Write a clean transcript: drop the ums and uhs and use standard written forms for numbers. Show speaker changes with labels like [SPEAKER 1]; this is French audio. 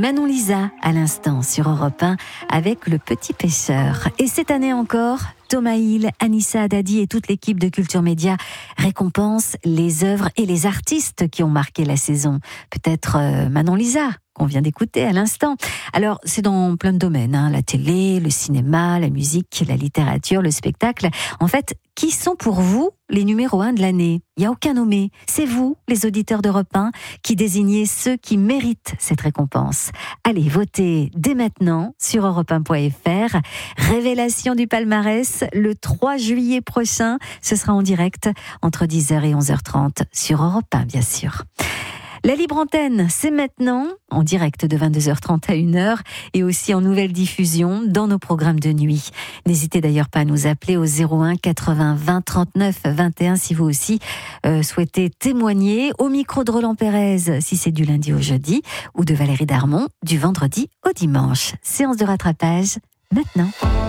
[SPEAKER 1] Manon Lisa à l'instant sur Europe 1 avec Le Petit Pêcheur. Et cette année encore, Thomas Hill, Anissa Haddadi et toute l'équipe de Culture Média récompensent les œuvres et les artistes qui ont marqué la saison. Peut-être Manon Lisa, qu'on vient d'écouter à l'instant. Alors, c'est dans plein de domaines, la télé, le cinéma, la musique, la littérature, le spectacle. En fait, qui sont pour vous les numéros 1 de l'année ? Il n'y a aucun nommé. C'est vous, les auditeurs d'Europe 1, qui désignez ceux qui méritent cette récompense. Allez, votez dès maintenant sur europe1.fr. Révélation du palmarès le 3 juillet prochain. Ce sera en direct entre 10h et 11h30 sur Europe 1, bien sûr. La libre antenne, c'est maintenant, en direct de 22h30 à 1h et aussi en nouvelle diffusion dans nos programmes de nuit. N'hésitez d'ailleurs pas à nous appeler au 01 80 20 39 21 si vous aussi souhaitez témoigner. Au micro de Roland Pérez, si c'est du lundi au jeudi, ou de Valérie Darmon, du vendredi au dimanche. Séance de rattrapage, maintenant.